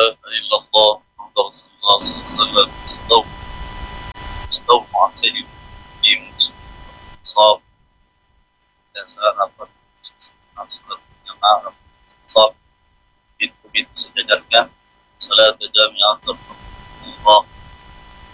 إله إلا الله محمد رسول الله صلى الله عليه وسلم استووا معتدل في مصاب dan salah surat jamaah صاب itu sejajarkan salat jami'ah